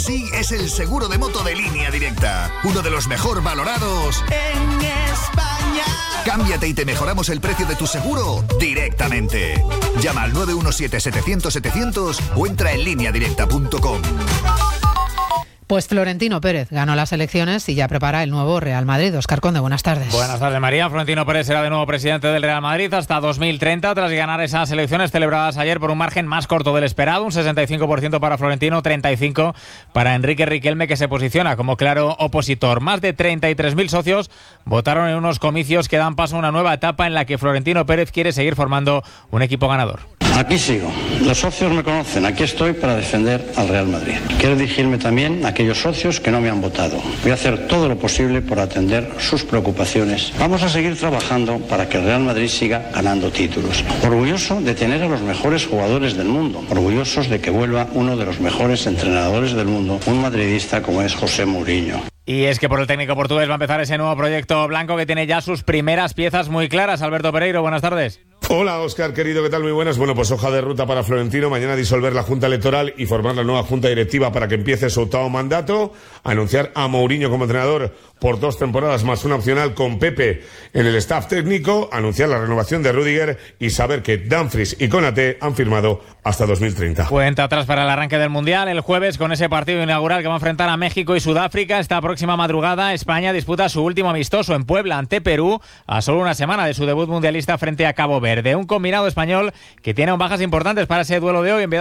así es el seguro de moto de Línea Directa. Uno de los mejor valorados en España. Cámbiate y te mejoramos el precio de tu seguro directamente. Llama al 917-700-700 o entra en lineadirecta.com. Pues Florentino Pérez ganó las elecciones y ya prepara el nuevo Real Madrid. Óscar Conde, buenas tardes. Buenas tardes, María. Florentino Pérez será de nuevo presidente del Real Madrid hasta 2030, tras ganar esas elecciones celebradas ayer por un margen más corto del esperado, un 65% para Florentino, 35% para Enrique Riquelme, que se posiciona como claro opositor. Más de 33.000 socios votaron en unos comicios que dan paso a una nueva etapa en la que Florentino Pérez quiere seguir formando un equipo ganador. Aquí sigo. Los socios me conocen. Aquí estoy para defender al Real Madrid. Quiero dirigirme también a aquellos socios que no me han votado. Voy a hacer todo lo posible por atender sus preocupaciones. Vamos a seguir trabajando para que el Real Madrid siga ganando títulos. Orgulloso de tener a los mejores jugadores del mundo. Orgullosos de que vuelva uno de los mejores entrenadores del mundo, un madridista como es José Mourinho. Y es que por el técnico portugués va a empezar ese nuevo proyecto blanco que tiene ya sus primeras piezas muy claras. Alberto Pereiro, buenas tardes. Hola, Óscar, querido, ¿qué tal? Muy buenas. Bueno, pues hoja de ruta para Florentino. Mañana disolver la Junta Electoral y formar la nueva Junta Directiva para que empiece su octavo mandato. Anunciar a Mourinho como entrenador por 2 temporadas más una opcional con Pepe en el staff técnico. Anunciar la renovación de Rüdiger y saber que Dumfries y Konaté han firmado hasta 2030. Cuenta atrás para el arranque del Mundial el jueves con ese partido inaugural que va a enfrentar a México y Sudáfrica. Esta próxima madrugada España disputa su último amistoso en Puebla ante Perú a solo una semana de su debut mundialista frente a Cabo Verde. Un combinado español que tiene bajas importantes para ese duelo de hoy.